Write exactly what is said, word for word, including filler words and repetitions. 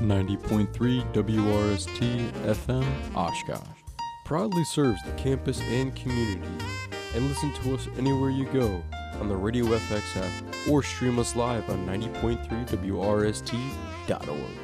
ninety point three W R S T F M Oshkosh proudly serves the campus and community. And listen to us anywhere you go on the Radio F X app or stream us live on ninety point three W R S T dot org.